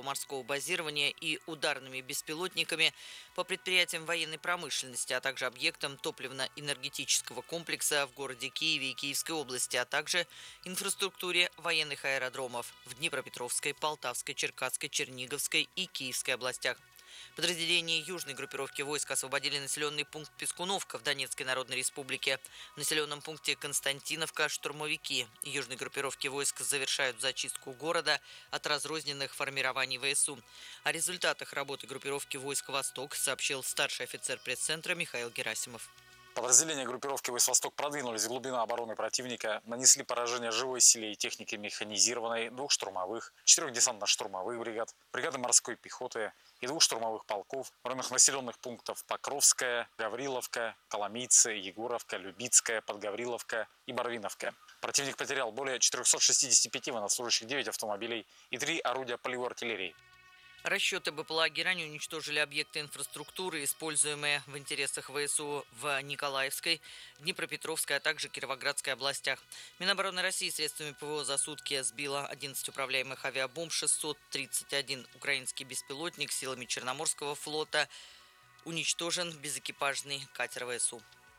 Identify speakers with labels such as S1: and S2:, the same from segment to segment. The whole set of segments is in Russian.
S1: морского базирования и ударными беспилотниками по предприятиям военной промышленности, а также объектам топливно-энергетического комплекса в городе Киеве и Киевской области, а также инфраструктуре военных аэродромов в Днепропетровской, Полтавской, Черкасской, Черниговской и Киевской областях. Подразделения южной группировки войск освободили населенный пункт Пескуновка в Донецкой Народной Республике. В населенном пункте Константиновка штурмовики южной группировки войск завершают зачистку города от разрозненных формирований ВСУ. О результатах работы группировки войск «Восток» сообщил старший офицер пресс-центра Михаил Герасимов.
S2: Подразделения группировки войск «Восток» продвинулись в глубину обороны противника, нанесли поражение живой силе и технике механизированной, 2 штурмовых, 4 десантно-штурмовых бригад, бригады морской пехоты и 2 штурмовых полков в районах населенных пунктов Покровская, Гавриловка, Коломийцы, Егоровка, Любицкая, Подгавриловка и Барвиновка. Противник потерял более 465 военнослужащих, 9 автомобилей и 3 орудия полевой артиллерии.
S1: Расчеты БПЛА «Герань» уничтожили объекты инфраструктуры, используемые в интересах ВСУ в Николаевской, Днепропетровской, а также Кировоградской областях. Минобороны России средствами ПВО за сутки сбила 11 управляемых авиабомб, 631 украинский беспилотник силами Черноморского флота. Уничтожен безэкипажный катер ВСУ.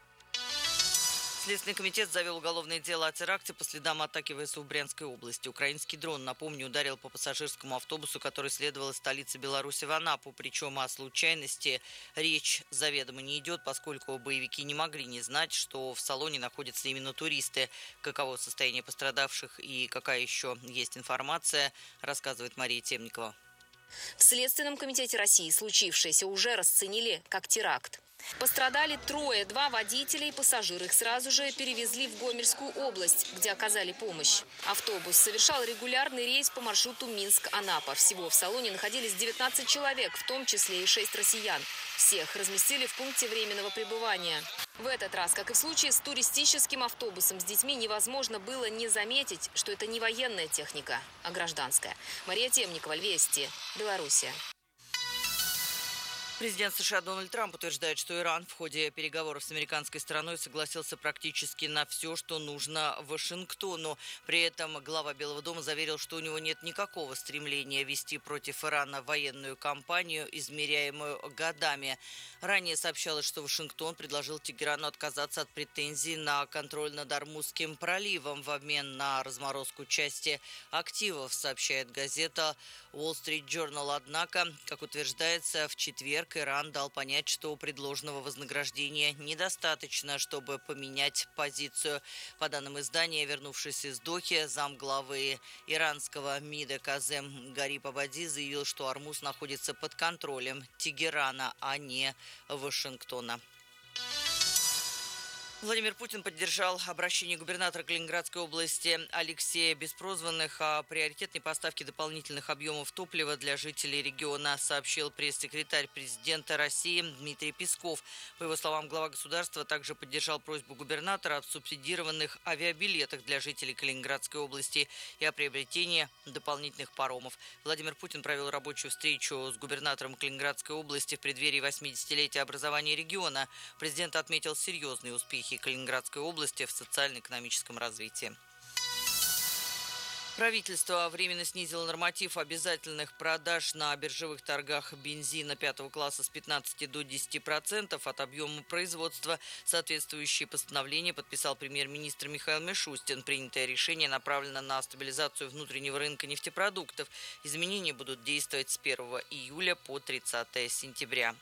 S1: Следственный комитет завел уголовное дело о теракте по следам атаки ВСУ в Брянской области. Украинский дрон, напомню, ударил по пассажирскому автобусу, который следовал из столицы Беларуси в Анапу. Причем о случайности речь заведомо не идет, поскольку боевики не могли не знать, что в салоне находятся именно туристы. Каково состояние пострадавших и какая еще есть информация, рассказывает Мария Темникова.
S3: В Следственном комитете России случившееся уже расценили как теракт. Пострадали 3, 2 водителя и пассажир. Их сразу же перевезли в Гомельскую область, где оказали помощь. Автобус совершал регулярный рейс по маршруту Минск-Анапа. Всего в салоне находились 19 человек, в том числе и 6 россиян. Всех разместили в пункте временного пребывания. В этот раз, как и в случае с туристическим автобусом, с детьми невозможно было не заметить, что это не военная техника, а гражданская. Мария Темникова, Вести, Белоруссия.
S1: Президент США Дональд Трамп утверждает, что Иран в ходе переговоров с американской стороной согласился практически на все, что нужно Вашингтону. При этом глава Белого дома заверил, что у него нет никакого стремления вести против Ирана военную кампанию, измеряемую годами. Ранее сообщалось, что Вашингтон предложил Тегерану отказаться от претензий на контроль над Ормузским проливом в обмен на разморозку части активов, сообщает газета Wall Street Journal. Однако, как утверждается, в четверг Иран дал понять, что предложенного вознаграждения недостаточно, чтобы поменять позицию. По данным издания, вернувшись из Дохи, замглавы иранского МИДа Казем Гариб Абади заявил, что Ормуз находится под контролем Тегерана, а не Вашингтона. Владимир Путин поддержал обращение губернатора Калининградской области Алексея Беспрозванных о приоритетной поставке дополнительных объемов топлива для жителей региона, сообщил пресс-секретарь президента России Дмитрий Песков. По его словам, глава государства также поддержал просьбу губернатора о субсидированных авиабилетах для жителей Калининградской области и о приобретении дополнительных паромов. Владимир Путин провел рабочую встречу с губернатором Калининградской области в преддверии 80-летия образования региона. Президент отметил серьезные успехи Калининградской области в социально-экономическом развитии. Правительство временно снизило норматив обязательных продаж на биржевых торгах бензина 5 класса с 15 до 10% от объема производства. Соответствующее постановление подписал премьер-министр Михаил Мишустин. Принятое решение направлено на стабилизацию внутреннего рынка нефтепродуктов. Изменения будут действовать с 1 июля по 30 сентября.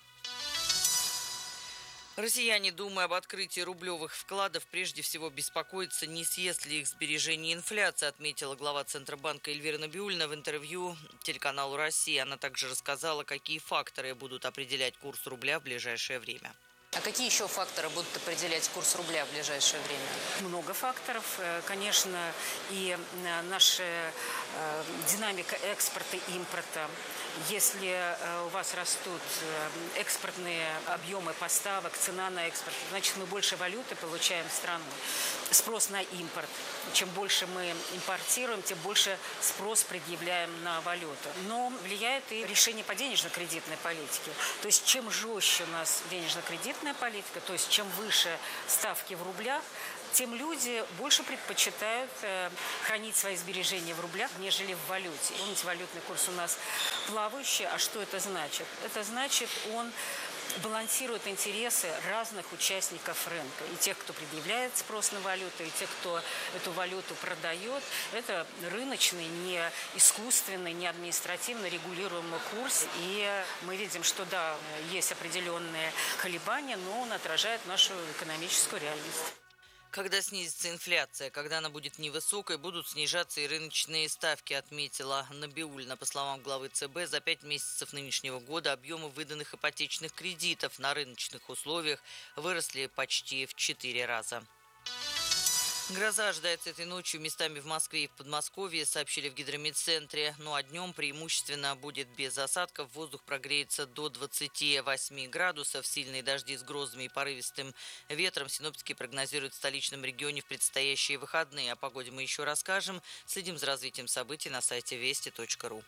S1: Россияне, думая об открытии рублевых вкладов, прежде всего беспокоятся, не съест ли их сбережения инфляция, отметила глава Центробанка Эльвира Набиуллина в интервью телеканалу «Россия». Она также рассказала, какие факторы будут определять курс рубля в ближайшее время.
S3: А какие еще факторы будут определять курс рубля в ближайшее время?
S4: Много факторов. Конечно, и наша динамика экспорта и импорта. Если у вас растут экспортные объемы поставок, цена на экспорт, значит, мы больше валюты получаем в страну. Спрос на импорт. Чем больше мы импортируем, тем больше спрос предъявляем на валюту. Но влияет и решение по денежно-кредитной политике. То есть, чем жестче у нас денежно-кредитная политика, то есть, чем выше ставки в рублях, тем люди больше предпочитают хранить свои сбережения в рублях, нежели в валюте. Помните, валютный курс у нас плавающий. А что это значит? Это значит, он балансирует интересы разных участников рынка. И тех, кто предъявляет спрос на валюту, и тех, кто эту валюту продает. Это рыночный, не искусственный, не административно регулируемый курс. И мы видим, что да, есть определенные колебания, но он отражает нашу экономическую реальность.
S1: Когда снизится инфляция, когда она будет невысокой, будут снижаться и рыночные ставки, отметила Набиуллина. По словам главы ЦБ, за 5 месяцев нынешнего года объемы выданных ипотечных кредитов на рыночных условиях выросли почти в 4 раза. Гроза ожидается этой ночью местами в Москве и в Подмосковье, сообщили в гидрометцентре. Ну а днем преимущественно будет без осадков. Воздух прогреется до 28 градусов. Сильные дожди с грозами и порывистым ветром синоптики прогнозируют в столичном регионе в предстоящие выходные. О погоде мы еще расскажем. Следим за развитием событий на сайте вести.ру.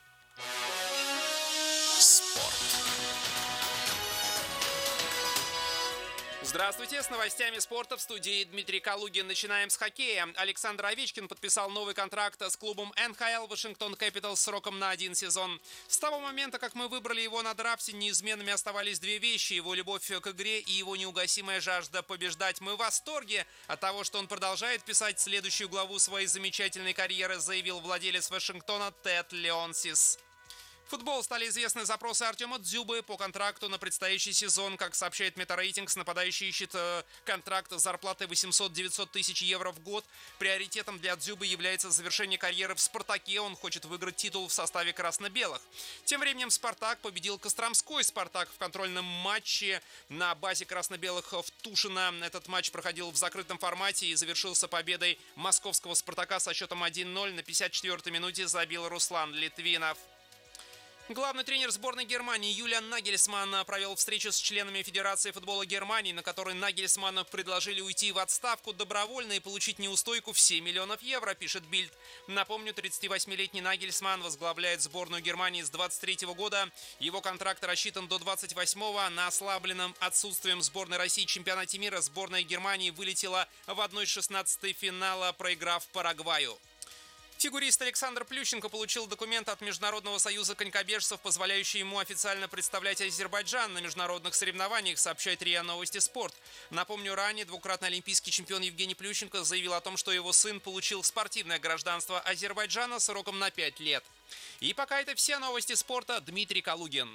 S5: Здравствуйте, с новостями спорта в студии Дмитрий Калугин. Начинаем с хоккея. Александр Овечкин подписал новый контракт с клубом НХЛ Вашингтон Кэпиталс сроком на 1 сезон. С того момента, как мы выбрали его на драфте, неизменными оставались две вещи: его любовь к игре и его неугасимая жажда побеждать. Мы в восторге от того, что он продолжает писать следующую главу своей замечательной карьеры, заявил владелец Вашингтона Тед Леонсис. В футбол стали известны запросы Артема Дзюбы по контракту на предстоящий сезон. Как сообщает Метарейтингс, нападающий ищет контракт с зарплатой 800-900 тысяч евро в год. Приоритетом для Дзюбы является завершение карьеры в «Спартаке». Он хочет выиграть титул в составе красно-белых. Тем временем «Спартак» победил Костромской «Спартак» в контрольном матче на базе красно-белых в Тушино. Этот матч проходил в закрытом формате и завершился победой московского «Спартака» со счетом 1-0. На 54-й минуте забил Руслан Литвинов. Главный тренер сборной Германии Юлиан Нагельсманн провел встречу с членами Федерации футбола Германии, на которой Нагельсманну предложили уйти в отставку добровольно и получить неустойку в 7 миллионов евро, пишет Бильд. Напомню, 38-летний Нагельсманн возглавляет сборную Германии с 23 года. Его контракт рассчитан до 28-го. На ослабленном отсутствием сборной России в чемпионате мира сборная Германии вылетела в 1/16 финала, проиграв Парагваю. Фигурист Александр Плющенко получил документ от Международного союза конькобежцев, позволяющий ему официально представлять Азербайджан на международных соревнованиях, сообщает РИА Новости Спорт. Напомню, ранее двукратный олимпийский чемпион Евгений Плющенко заявил о том, что его сын получил спортивное гражданство Азербайджана сроком на 5 лет. И пока это все новости спорта. Дмитрий Калугин.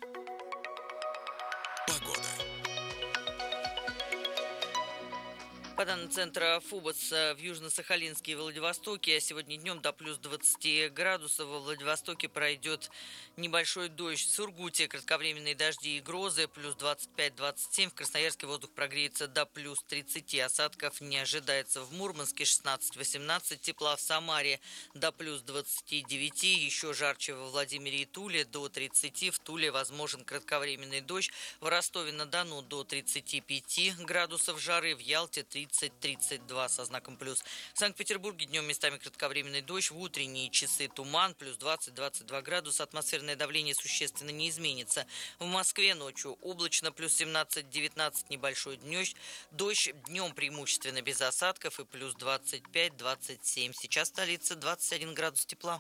S1: По данным центра ФУБОС, в Южно-Сахалинске и Владивостоке сегодня днем до плюс 20 градусов. Во Владивостоке пройдет небольшой дождь. В Сургуте кратковременные дожди и грозы плюс 25-27. В Красноярске воздух прогреется до плюс 30. Осадков не ожидается. В Мурманске 16-18. Тепла в Самаре до плюс 29. Еще жарче во Владимире и Туле до 30. В Туле возможен кратковременный дождь. В Ростове-на-Дону до 35 градусов жары. В Ялте 30-32 со знаком плюс. В Санкт-Петербурге днем местами кратковременный дождь. В утренние часы туман. Плюс 20-22 градуса. Атмосферное давление существенно не изменится. В Москве ночью облачно. Плюс 17-19 небольшой дождь. Днем преимущественно без осадков. И плюс 25-27. Сейчас в столице 21 градус тепла.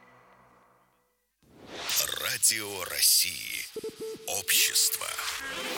S6: Радио России. Общество.